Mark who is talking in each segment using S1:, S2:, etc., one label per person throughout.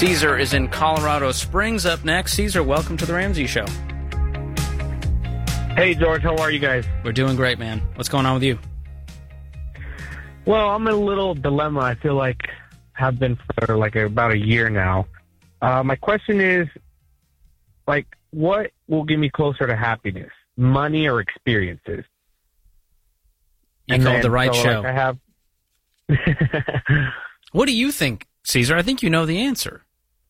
S1: Caesar is in Colorado Springs up next. Caesar, welcome to the Ramsey Show.
S2: Hey, George. How are you guys?
S1: We're doing great, man. What's going on with you?
S2: Well, I'm in a little dilemma. I feel like have been for like about a year now. My question is, like, what will get me closer to happiness? Money or experiences?
S1: You called the right show.
S2: Like, I have.
S1: What do you think, Caesar? I think you know the answer.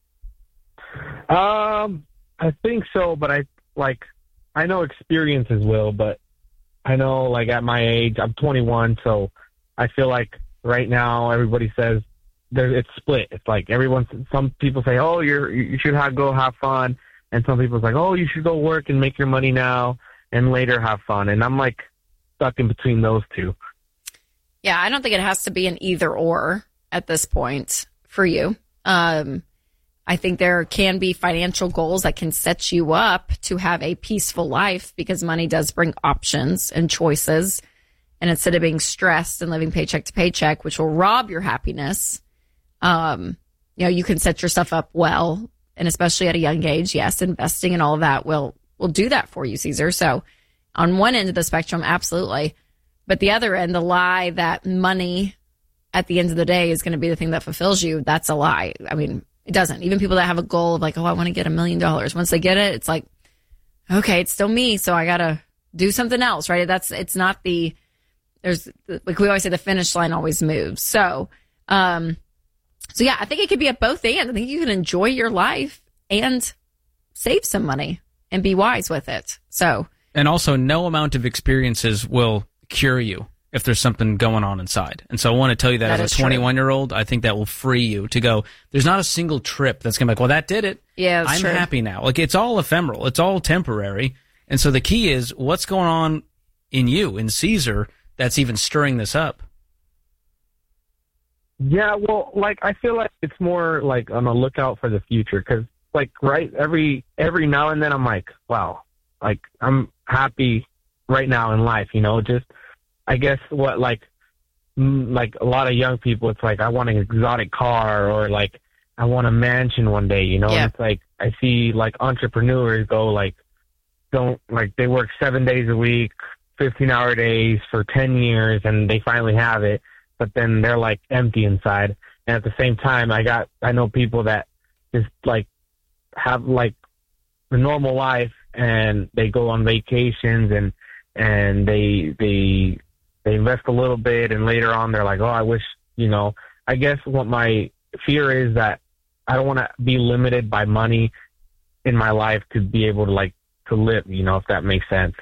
S2: I think so, but I know experiences will, but I know, like, at my age, I'm 21, so I feel like right now everybody says it's split. It's like some people say, oh, you should go have fun, and some people say, oh, you should go work and make your money now and later have fun. And I'm like stuck in between those two.
S3: Yeah, I don't think it has to be an either or at this point for you. I think there can be financial goals that can set you up to have a peaceful life because money does bring options and choices. And instead of being stressed and living paycheck to paycheck, which will rob your happiness, you can set yourself up well. And especially at a young age, yes, investing and all of that will do that for you, Caesar. So on one end of the spectrum, absolutely. But the other end, the lie that money at the end of the day is going to be the thing that fulfills you, that's a lie. I mean, it doesn't. Even people that have a goal of like, oh, I want to get $1 million. Once they get it, it's like, okay, it's still me. So I got to do something else, right? It's not like we always say, the finish line always moves. So yeah, I think it could be at both ends. I think you can enjoy your life and save some money and be wise with it. So,
S1: and also no amount of experiences will cure you if there's something going on inside. And so I want to tell you that as a 21-year-old, I think that will free you to go, there's not a single trip that's going to be like, well, that did it.
S3: Yeah,
S1: I'm happy now. Like, it's all ephemeral. It's all temporary. And so the key is what's going on in you, in Caesar, that's even stirring this up.
S2: Yeah, well, like, I feel like it's more like on the lookout for the future because, like, right, every now and then I'm like, wow, like, I'm happy right now in life, just, I guess what, like a lot of young people, it's like, I want an exotic car or, like, I want a mansion one day,
S3: Yeah.
S2: And it's like, I see, like, entrepreneurs they work 7 days a week, 15-hour days for 10 years, and they finally have it, but then they're, like, empty inside. And at the same time, I know people that just, like, have, like, a normal life, and they go on vacations, and they invest a little bit, and later on they're like, oh, I wish, I guess what my fear is that I don't want to be limited by money in my life to be able to, like, to live, if that makes sense.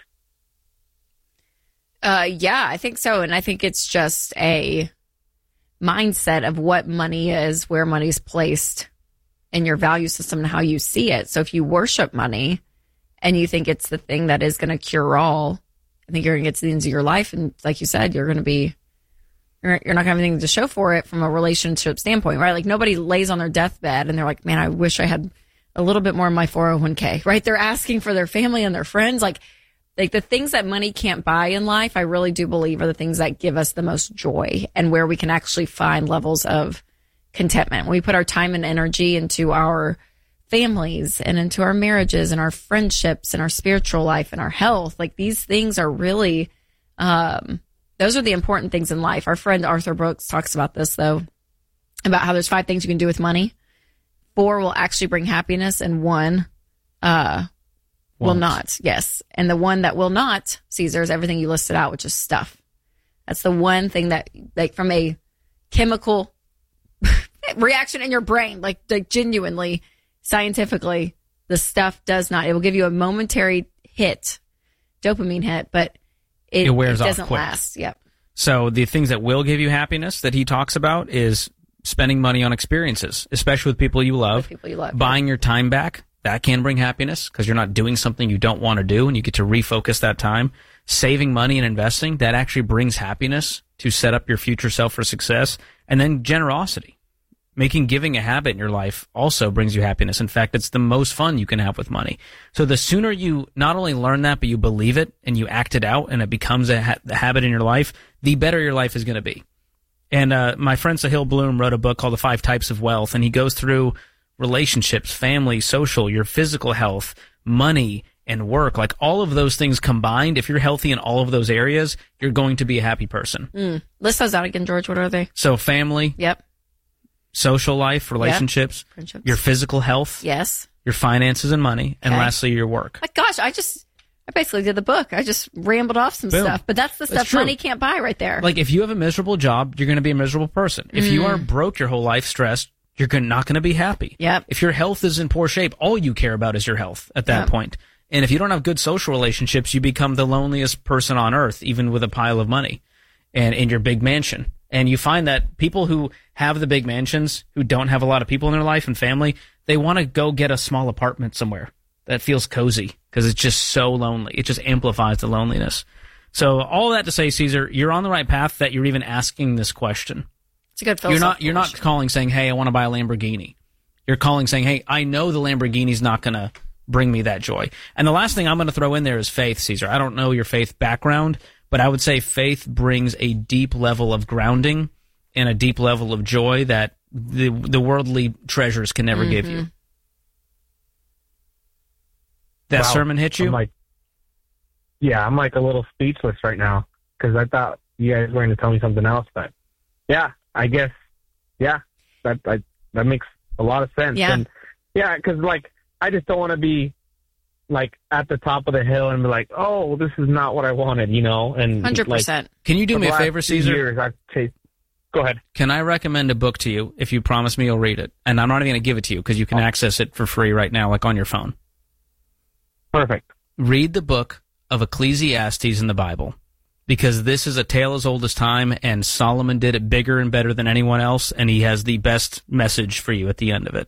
S3: Yeah, I think so. And I think it's just a mindset of what money is, where money's placed in your value system and how you see it. So if you worship money and you think it's the thing that is going to cure all, I think you're going to get to the end of your life. And like you said, you're not going to have anything to show for it from a relationship standpoint, right? Like, nobody lays on their deathbed and they're like, man, I wish I had a little bit more in my 401k, right? They're asking for their family and their friends. Like the things that money can't buy in life, I really do believe are the things that give us the most joy and where we can actually find levels of contentment. When we put our time and energy into our families and into our marriages and our friendships and our spiritual life and our health, like, these things are really, those are the important things in life. Our friend Arthur Brooks talks about this, though, about how there's 5 things you can do with money. 4 will actually bring happiness, and 1 will not. Yes. And the one that will not, Caesar, is everything you listed out, which is stuff. That's the one thing that, like, from a chemical reaction in your brain, like genuinely, scientifically, the stuff does not. It will give you a momentary hit, dopamine hit, but it
S1: wears off
S3: doesn't
S1: quick.
S3: last. Yep.
S1: So the things that will give you happiness that he talks about is spending money on experiences, especially with people you love. Buying your time back, that can bring happiness because you're not doing something you don't want to do and you get to refocus that time. Saving money and investing, that actually brings happiness to set up your future self for success. And then generosity. Making giving a habit in your life also brings you happiness. In fact, it's the most fun you can have with money. So the sooner you not only learn that, but you believe it and you act it out and it becomes a habit in your life, the better your life is going to be. And my friend Sahil Bloom wrote a book called The 5 Types of Wealth, and he goes through relationships, family, social, your physical health, money, and work, like all of those things combined, if you're healthy in all of those areas, you're going to be a happy person.
S3: List those out again, George. What are they?
S1: So family.
S3: Yep.
S1: Social life, relationships.
S3: Yep. Friendships.
S1: Your physical health.
S3: Yes.
S1: Your finances and money. And lastly, your work.
S3: My gosh, I basically did the book. I just rambled off some stuff, but that's the stuff money can't buy right there.
S1: Like if you have a miserable job, you're going to be a miserable person. If you are broke your whole life, stressed, you're not going to be happy.
S3: Yep.
S1: If your health is in poor shape, all you care about is your health at that point. And if you don't have good social relationships, you become the loneliest person on earth, even with a pile of money and in your big mansion. And you find that people who have the big mansions, who don't have a lot of people in their life and family, they want to go get a small apartment somewhere that feels cozy because it's just so lonely. It just amplifies the loneliness. So all that to say, Caesar, you're on the right path that you're even asking this question.
S3: It's a good philosophical
S1: You're not calling saying, hey, I want to buy a Lamborghini. You're calling saying, hey, I know the Lamborghini's not going to bring me that joy. And the last thing I'm going to throw in there is faith, Caesar. I don't know your faith background, but I would say faith brings a deep level of grounding and a deep level of joy that the worldly treasures can never give you. That sermon hit you?
S2: I'm like a little speechless right now because I thought you guys were going to tell me something else, but yeah, I guess, that makes a lot of sense.
S3: Yeah.
S2: And because like, I just don't want to be like at the top of the hill and be like, oh, this is not what I wanted, you know? And
S3: 100%.
S2: Like,
S1: can you do me a favor, Caesar?
S2: Go ahead.
S1: Can I recommend a book to you if you promise me you'll read it? And I'm not even going to give it to you because you can access it for free right now, like on your phone.
S2: Perfect.
S1: Read the book of Ecclesiastes in the Bible because this is a tale as old as time, and Solomon did it bigger and better than anyone else, and he has the best message for you at the end of it.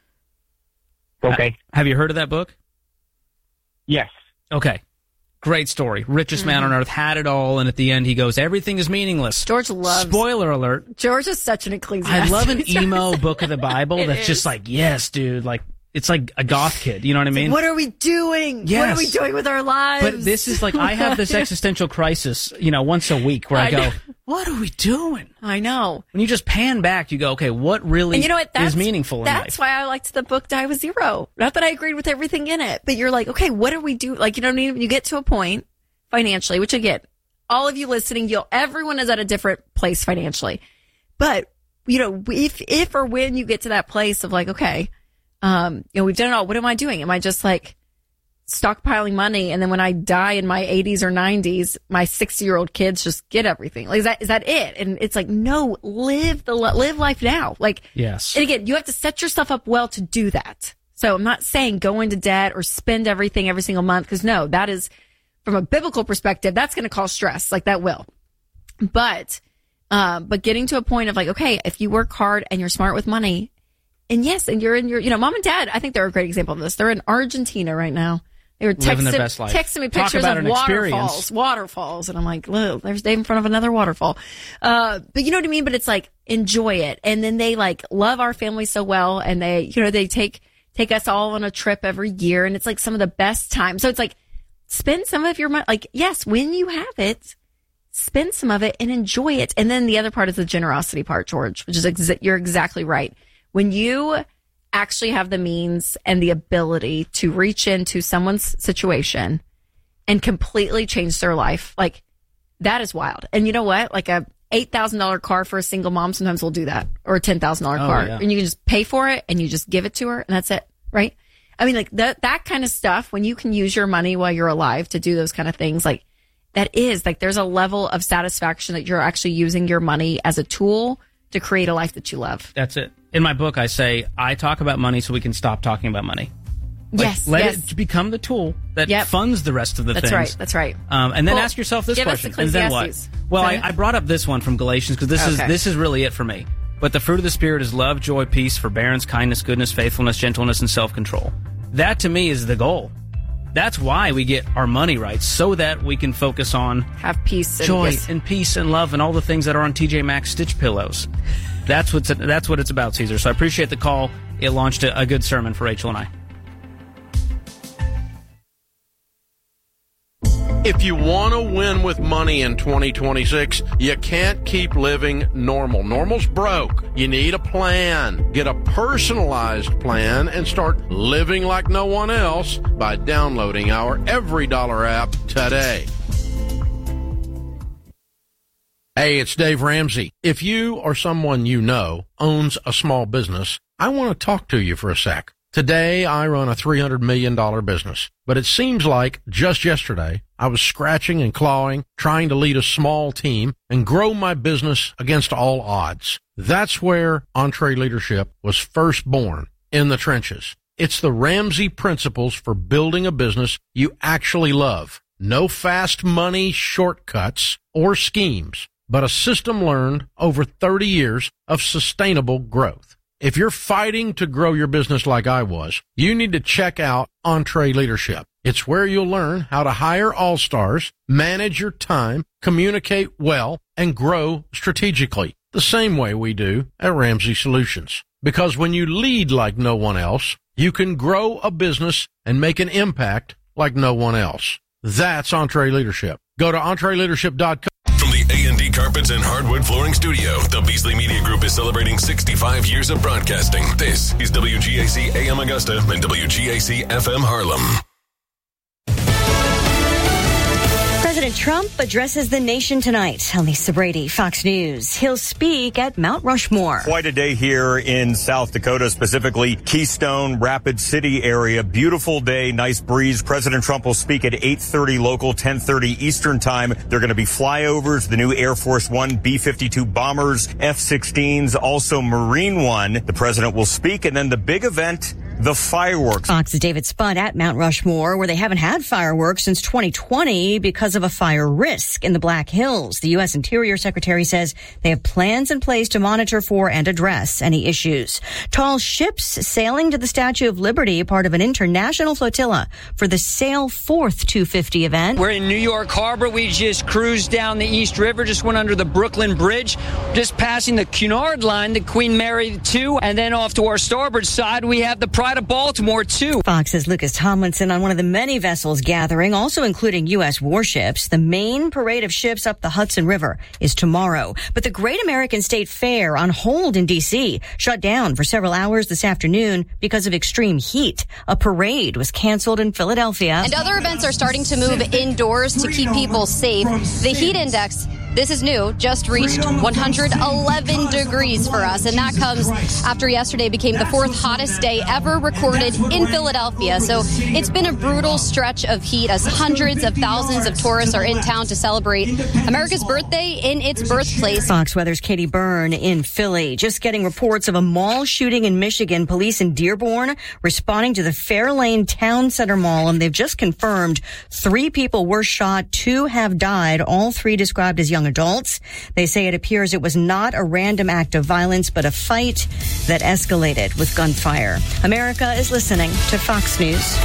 S2: Okay.
S1: Have you heard of that book?
S2: Yes.
S1: Okay. Great story. Richest man on earth, had it all, and at the end he goes, everything is meaningless.
S3: George loves...
S1: Spoiler alert.
S3: George is such an Ecclesiastes.
S1: I love an emo book of the Bible that's just like, yes, dude, like, it's like a goth kid, you know what I mean?
S3: What are we doing?
S1: Yes.
S3: What are we doing with our lives?
S1: But this is like, I have this existential crisis, once a week where I go, what are we doing?
S3: I know.
S1: When you just pan back, you go, okay, what really is meaningful in life?
S3: That's why I liked the book Die With Zero. Not that I agreed with everything in it, but you're like, okay, what do we do? Like, you know what I mean? You get to a point financially, which again, all of you listening, everyone is at a different place financially. But, if or when you get to that place of like, okay, we've done it all. What am I doing? Am I just like stockpiling money, and then when I die in my 80s or 90s, my 60-year-old kids just get everything? Like, is that it? And it's like, no, live life now. Like,
S1: yes.
S3: And again, you have to set yourself up well to do that. So I'm not saying go into debt or spend everything every single month, because no, that is, from a biblical perspective, that's going to cause stress. Like, that will. But getting to a point of like, okay, if you work hard and you're smart with money, and yes, and you're in your, mom and dad, I think they're a great example of this. They're in Argentina right now. They were
S1: living their best life.
S3: Texting me pictures of waterfalls. And I'm like, look, there's Dave in front of another waterfall. But you know what I mean? But it's like, enjoy it. And then they like love our family so well. And they, they take us all on a trip every year. And it's like some of the best time. So it's like, spend some of your money. Like, yes, when you have it, spend some of it and enjoy it. And then the other part is the generosity part, George, which is you're exactly right. When you actually have the means and the ability to reach into someone's situation and completely change their life, like, that is wild. And you know what? Like a $8,000 car for a single mom sometimes will do that, or a $10,000 car. Yeah. And you can just pay for it and you just give it to her and that's it, right? I mean, like that kind of stuff, when you can use your money while you're alive to do those kind of things, like, that is like, there's a level of satisfaction that you're actually using your money as a tool to create a life that you love.
S1: That's it. In my book, I say, I talk about money so we can stop talking about money. Like, let it become the tool that funds the rest of the things.
S3: That's right.
S1: And then ask yourself this question. And then what? Well, I brought up this one from Galatians because this is really it for me. But the fruit of the Spirit is love, joy, peace, forbearance, kindness, goodness, faithfulness, gentleness, and self-control. That, to me, is the goal. That's why we get our money right, so that we can focus on
S3: have peace, and
S1: joy, and peace, and love, and all the things that are on TJ Maxx stitch pillows. That's what it's about, Caesar. So I appreciate the call. It launched a good sermon for Rachel and I.
S4: If you want to win with money in 2026, you can't keep living normal. Normal's broke. You need a plan. Get a personalized plan and start living like no one else by downloading our Every Dollar app today. Hey, it's Dave Ramsey. If you or someone you know owns a small business, I want to talk to you for a sec. Today, I run a $300 million business, but it seems like just yesterday, I was scratching and clawing, trying to lead a small team and grow my business against all odds. That's where EntreLeadership was first born, in the trenches. It's the Ramsey principles for building a business you actually love. No fast money shortcuts or schemes, but a system learned over 30 years of sustainable growth. If you're fighting to grow your business like I was, you need to check out EntreLeadership. It's where you'll learn how to hire all-stars, manage your time, communicate well, and grow strategically, the same way we do at Ramsey Solutions. Because when you lead like no one else, you can grow a business and make an impact like no one else. That's EntreLeadership. Go to EntreLeadership.com.
S5: From the A&D Carpets and Hardwood Flooring Studio, the Beasley Media Group is celebrating 65 years of broadcasting. This is WGAC AM Augusta and WGAC FM Harlem.
S6: President Trump addresses the nation tonight. Lisa Brady, Fox News. He'll speak at Mount Rushmore.
S7: Quite a day here in South Dakota, specifically Keystone, Rapid City area. Beautiful day, nice breeze. President Trump will speak at 8:30 local, 10:30 Eastern time. There are going to be flyovers, the new Air Force One B-52 bombers, F-16s, also Marine One. The president will speak, and then the big event, the fireworks.
S6: Fox's David Spud at Mount Rushmore, where they haven't had fireworks since 2020 because of a fire risk in the Black Hills. The U.S. Interior Secretary says they have plans in place to monitor for and address any issues. Tall ships sailing to the Statue of Liberty, part of an international flotilla for the Sail Forth 250 event.
S8: We're in New York Harbor. We just cruised down the East River, just went under the Brooklyn Bridge, just passing the Cunard Line, the Queen Mary 2, and then off to our starboard side, we have the Pride of Baltimore 2.
S6: Fox's Lucas Tomlinson on one of the many vessels gathering, also including U.S. warships. The main parade of ships up the Hudson River is tomorrow. But the Great American State Fair on hold in D.C. shut down for several hours this afternoon because of extreme heat. A parade was canceled in Philadelphia.
S9: And other events are starting to move indoors to keep people safe. The heat index, this is new, just reached 111 degrees for us. And that comes after yesterday became the fourth hottest day ever recorded in Philadelphia. So it's been a brutal stretch of heat as hundreds of thousands of tourists are in town to celebrate America's birthday in its birthplace.
S6: Fox Weather's Katie Byrne in Philly. Just getting reports of a mall shooting in Michigan. Police in Dearborn responding to the Fairlane Town Center Mall, and they've just confirmed 3 people were shot, 2 have died, all 3 described as young adults. They say it appears it was not a random act of violence, but a fight that escalated with gunfire. America is listening to Fox News.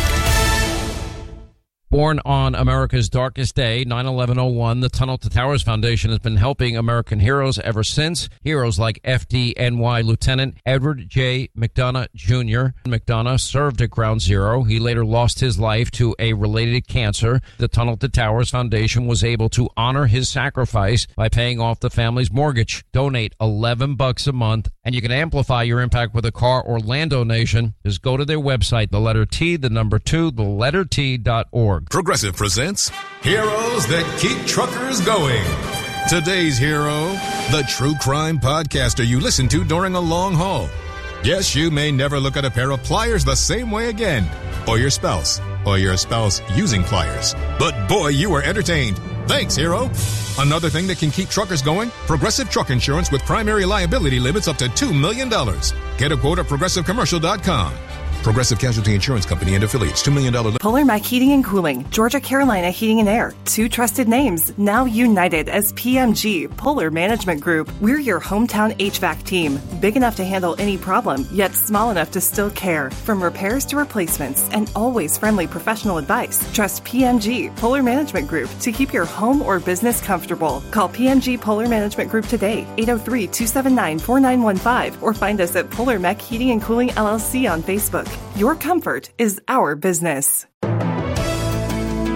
S10: Born on America's darkest day, 9/11/01, the Tunnel to Towers Foundation has been helping American heroes ever since. Heroes like FDNY Lieutenant Edward J. McDonough Jr. McDonough served at Ground Zero. He later lost his life to a related cancer. The Tunnel to Towers Foundation was able to honor his sacrifice by paying off the family's mortgage. Donate $11 a month, and you can amplify your impact with a car or land donation. Just go to their website, the letter T, the number 2, the letter T.org.
S5: Progressive presents
S11: Heroes That Keep Truckers Going.
S5: today's hero, the true crime podcaster you listen to during a long haul.
S11: Yes, you may never look at a pair of pliers the same way again, or your spouse using pliers. But boy, you were entertained. Thanks, hero. Another thing that can keep truckers going, Progressive Truck Insurance with primary liability limits up to $2 million. Get a quote at progressivecommercial.com. Progressive Casualty Insurance Company and affiliates. $2 million.
S12: Polar Mac Heating and Cooling, Georgia Carolina Heating and Air. 2 trusted names, now united as PMG, Polar Management Group. We're your hometown HVAC team. Big enough to handle any problem, yet small enough to still care. From repairs to replacements, and always friendly professional advice. Trust PMG, Polar Management Group, to keep your home or business comfortable. Call PMG Polar Management Group today, 803-279-4915, or find us at Polar Mac Heating and Cooling LLC on Facebook. Your comfort is our business.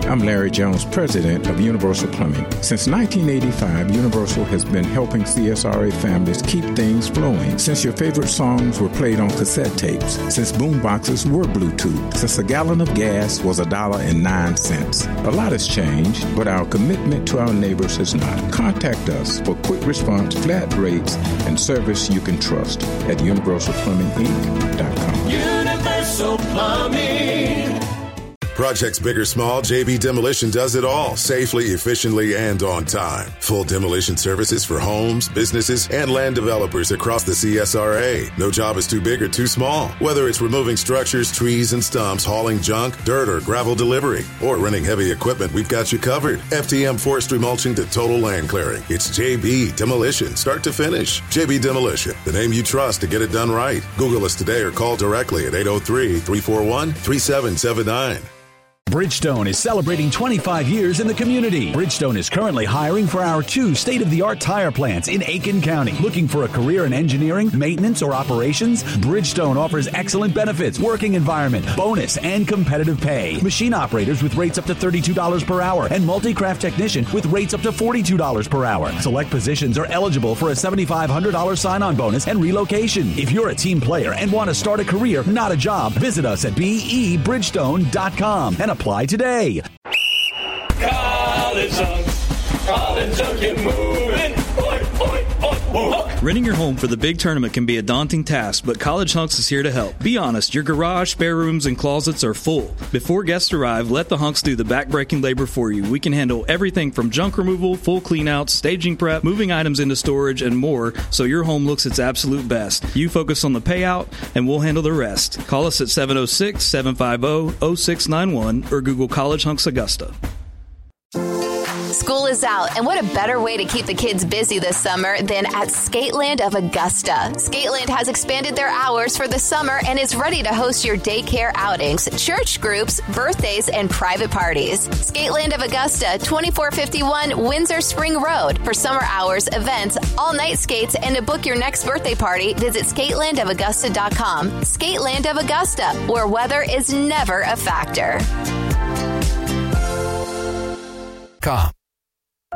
S13: I'm Larry Jones, president of Universal Plumbing. Since 1985, Universal has been helping CSRA families keep things flowing. Since your favorite songs were played on cassette tapes, since boomboxes were Bluetooth, since a gallon of gas was $1.09. A lot has changed, but our commitment to our neighbors has not. Contact us for quick response, flat rates, and service you can trust at universalplumbinginc.com.
S14: Universal Plumbing.
S15: Projects big or small, JB Demolition does it all safely, efficiently, and on time. Full demolition services for homes, businesses, and land developers across the CSRA. No job is too big or too small. Whether it's removing structures, trees, and stumps, hauling junk, dirt, or gravel delivery, or renting heavy equipment, we've got you covered. FTM forestry mulching to total land clearing. It's JB Demolition, start to finish. JB Demolition, the name you trust to get it done right. Google us today or call directly at 803-341-3779.
S16: Bridgestone is celebrating 25 years in the community. Bridgestone is currently hiring for our 2 state-of-the-art tire plants in Aiken County. Looking for a career in engineering, maintenance, or operations? Bridgestone offers excellent benefits, working environment, bonus, and competitive pay. Machine operators with rates up to $32 per hour and multi-craft technician with rates up to $42 per hour. Select positions are eligible for a $7,500 sign-on bonus and relocation. If you're a team player and want to start a career, not a job, visit us at BEBridgestone.com and apply today.
S14: College Hunks, get moving.
S17: Renting your home for the big tournament can be a daunting task, but College Hunks is here to help. Be honest, your garage, spare rooms, and closets are full. Before guests arrive, let the Hunks do the back-breaking labor for you. We can handle everything from junk removal, full cleanouts, staging prep, moving items into storage, and more, so your home looks its absolute best. You focus on the payout, and we'll handle the rest. Call us at 706-750-0691 or Google College Hunks Augusta.
S18: School is out, and what a better way to keep the kids busy this summer than at Skateland of Augusta. Skateland has expanded their hours for the summer and is ready to host your daycare outings, church groups, birthdays, and private parties. Skateland of Augusta, 2451 Windsor Spring Road. For summer hours, events, all-night skates, and to book your next birthday party, visit skatelandofaugusta.com. Skateland of Augusta, where weather is never a factor.